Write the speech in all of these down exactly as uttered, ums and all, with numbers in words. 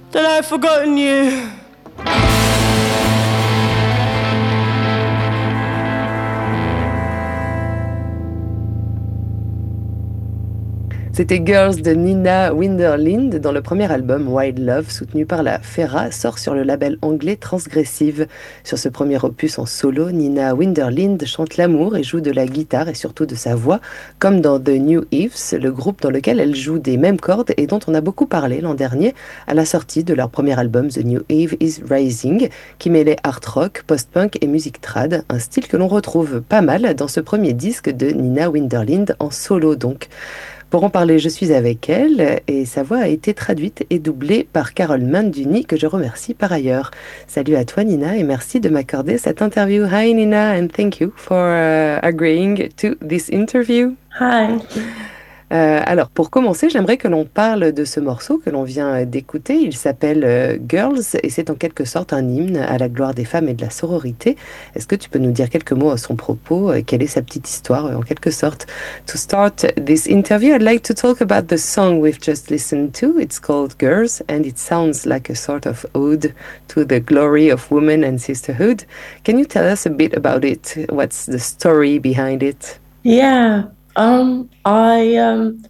that I've forgotten you. C'était Girls de Nina Winderlind dans le premier album Wild Love, soutenu par la Fera, sort sur le label anglais Transgressive. Sur ce premier opus en solo, Nina Winderlind chante l'amour et joue de la guitare et surtout de sa voix, comme dans The New Eves, le groupe dans lequel elle joue des mêmes cordes et dont on a beaucoup parlé l'an dernier à la sortie de leur premier album The New Eve is Rising, qui mêlait art rock, post-punk et musique trad, un style que l'on retrouve pas mal dans ce premier disque de Nina Winderlind en solo donc. Pour en parler, je suis avec elle et sa voix a été traduite et doublée par Carole Manduni, que je remercie par ailleurs. Salut à toi Nina et merci de m'accorder cette interview. Hi Nina and thank you for uh, agreeing to this interview. Hi. Euh, alors, pour commencer, j'aimerais que l'on parle de ce morceau que l'on vient d'écouter. Il s'appelle euh, Girls et c'est en quelque sorte un hymne à la gloire des femmes et de la sororité. Est-ce que tu peux nous dire quelques mots à son propos? euh, Quelle est sa petite histoire, euh, en quelque sorte? To start this interview, I'd like to talk about the song we've just listened to. It's called Girls and it sounds like a sort of ode to the glory of women and sisterhood. Can you tell us a bit about it? What's the story behind it? Yeah. Um, I um,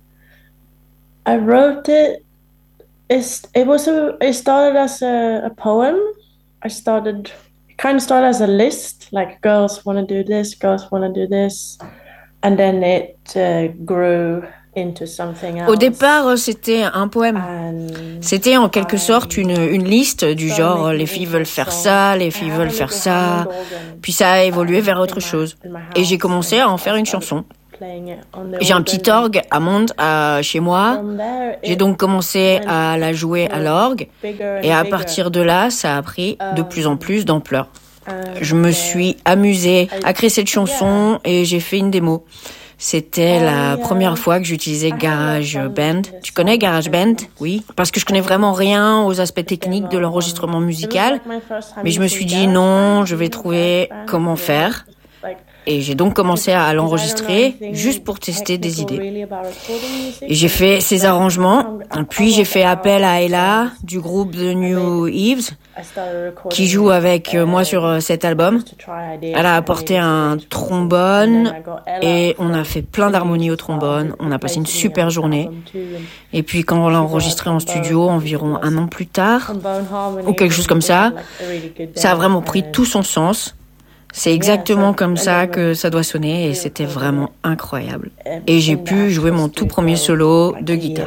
I wrote it. It's, it was a. It started as a, a poem. I started. It kind of started as a list, like girls want to do this, girls want to do this, and then it uh, grew into something else. Au départ, c'était un poème. C'était en quelque sorte une, une liste du genre les filles veulent faire ça, les filles veulent faire ça. Puis ça a évolué vers autre chose. Et j'ai commencé à en faire une chanson. J'ai un petit orgue Hammond à, chez moi. J'ai donc commencé à la jouer à l'orgue. Et à partir de là, ça a pris de plus en plus d'ampleur. Je me suis amusée à créer cette chanson et j'ai fait une démo. C'était la première fois que j'utilisais GarageBand. Tu connais GarageBand? Oui. Parce que je connais vraiment rien aux aspects techniques de l'enregistrement musical. Mais je me suis dit non, je vais trouver comment faire. Et j'ai donc commencé à l'enregistrer juste pour tester des idées. Et j'ai fait ces arrangements. Puis j'ai fait appel à Ella du groupe The New Eves qui joue avec moi sur cet album. Elle a apporté un trombone et on a fait plein d'harmonies au trombone. On a passé une super journée. Et puis quand on l'a enregistré en studio environ un an plus tard ou quelque chose comme ça, ça a vraiment pris tout son sens. C'est exactement comme ça que ça doit sonner et c'était vraiment incroyable. Et j'ai pu jouer mon tout premier solo de guitare.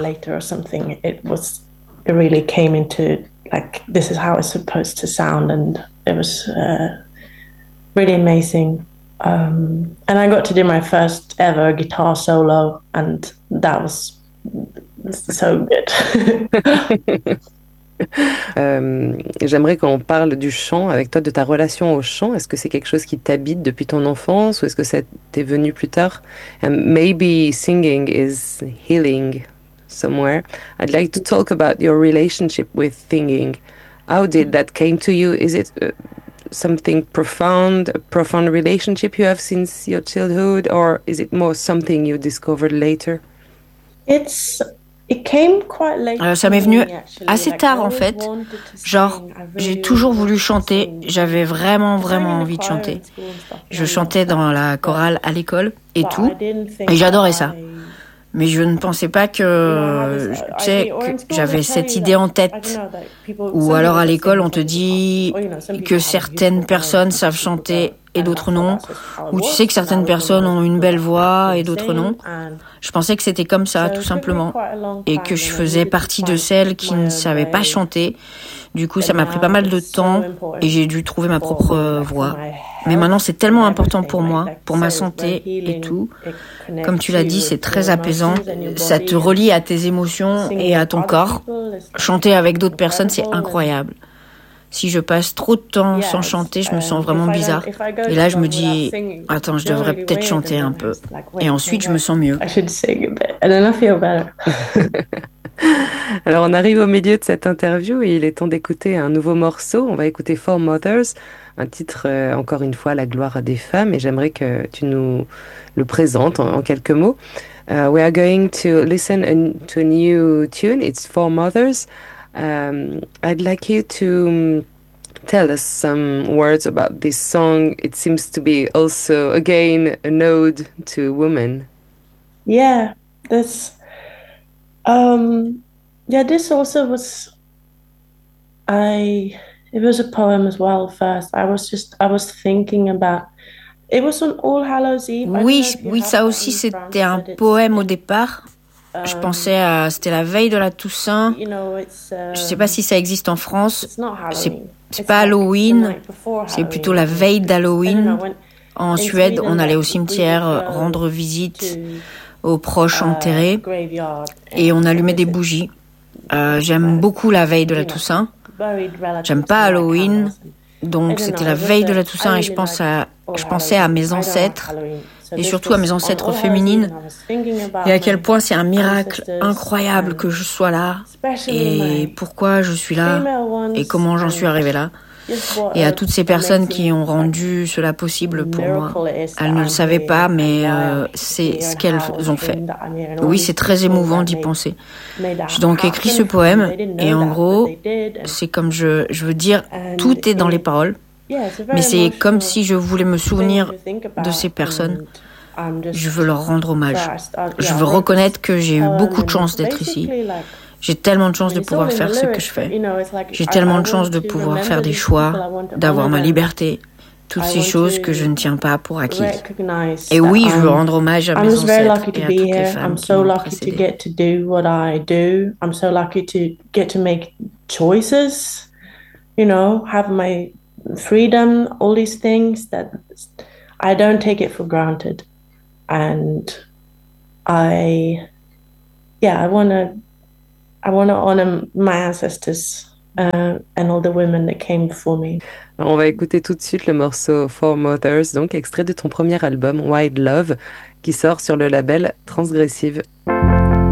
It really came into like this is how it's supposed to sound and it was uh, really amazing. Um, and I got to do my first ever guitar solo and that was so good. Euh, j'aimerais qu'on parle du chant avec toi, de ta relation au chant. Est-ce que c'est quelque chose qui t'habite depuis ton enfance ou est-ce que ça t'est venu plus tard? And maybe singing is healing somewhere. I'd like to talk about your relationship with singing. How did that came to you? Is it uh, something profound, a profound relationship you have since your childhood, or is it more something you discovered later? It's It came quite late. Euh, ça m'est venu assez tard en fait. Genre, j'ai toujours voulu chanter. J'avais vraiment, vraiment envie de chanter. Je chantais dans la chorale à l'école et tout. Et j'adorais ça. Mais je ne pensais pas que, tu sais, que j'avais cette idée en tête. Ou alors à l'école, on te dit que certaines personnes savent chanter et d'autres non. Ou tu sais que certaines personnes ont une belle voix et d'autres non. Je pensais que c'était comme ça, tout simplement. Et que je faisais partie de celles qui ne savaient pas chanter. Du coup, ça m'a pris pas mal de temps et j'ai dû trouver ma propre voix. Mais maintenant, c'est tellement important pour moi, pour ma santé et tout. Comme tu l'as dit, c'est très apaisant. Ça te relie à tes émotions et à ton corps. Chanter avec d'autres personnes, c'est incroyable. Si je passe trop de temps sans chanter, je me sens vraiment bizarre. Et là, je me dis, attends, je devrais peut-être chanter un peu. Et ensuite, je me sens mieux. Alors, on arrive au milieu de cette interview et il est temps d'écouter un nouveau morceau. On va écouter Four Mothers, un titre, euh, encore une fois, la gloire des femmes. Et j'aimerais que tu nous le présentes en, en quelques mots. Uh, we are going to listen a, to a new tune. It's Four Mothers. Um, I'd like you to tell us some words about this song. It seems to be also, again, an ode to women. Yeah, this, um, yeah, this also was, I, it was a poem as well first. I was just, I was thinking about, it was on All Hallows Eve. I don't know Oui, if you oui, have ça that aussi in c'était France, un but it's, poème au it, départ. Je um, pensais à, c'était la veille de la Toussaint. you know, it's, Je sais pas um, si ça existe en France. it's not C'est Halloween. c'est It's pas like the Halloween, night before c'est plutôt Halloween, la I think. veille I don't know. d'Halloween. When, En in Suède, on Sweden, allait like, au we would cimetière go rendre visite to aux proches a enterrés graveyard et on and allumait des visit bougies. Euh, j'aime beaucoup la veille de la you know, Toussaint. buried J'aime relatives pas and light Halloween, candles. And I donc don't c'était know, la it was veille de a, la I Toussaint et je really pense liked à, All je Hallows pensais à Eve. mes I don't like ancêtres Halloween. So et this surtout à mes was on ancêtres All Hallows Eve féminines and I was thinking et à about quel my point c'est un miracle ancestors incroyable and que je sois là especially et my pourquoi je suis là female et ones comment j'en suis and arrivée là. just what Et à a toutes ces personnes qui amazing ont like rendu cela possible pour moi. miracle it is that Elles ne le I'm savaient here pas, and mais why euh, I'm c'est here ce and qu'elles how ont it's fait. been that I'm here and all Oui, these c'est très people émouvant that d'y made penser. made that J'ai donc écrit ce happen and poème they didn't et know en that but gros, they did and, c'est comme je, je veux dire, and tout est dans les it, paroles, yeah, it's a mais very c'est comme emotional si je voulais me thing souvenir to think de ces about personnes. and I'm just Je veux leur rendre so hommage. I start, Je yeah, I veux wrote reconnaître this que j'ai eu poem beaucoup de and chance it's d'être ici. basically like J'ai tellement de I chance mean, de it's all pouvoir in the faire ce que lyrics, je but fais. you know, it's like J'ai I, tellement I de chance want de to pouvoir remember faire des these people, choix, I want to d'avoir honor ma them, liberté, toutes I ces want choses que je ne to tiens pas pour acquises. recognize Et that oui, je veux I'm rendre hommage à I'm mes just very ancêtres lucky to et à be toutes les here. femmes I'm qui so m'ont lucky to précédée. get to do what I do. I'm so lucky to get to make choices, you know, have my freedom, all these things that I don't take it for granted. And I, yeah, I want to, I want to honor my ancestors uh, and all the women that came before me. Alors, on va écouter tout de suite le morceau Four Mothers, donc extrait de ton premier album Wild Love, qui sort sur le label Transgressive.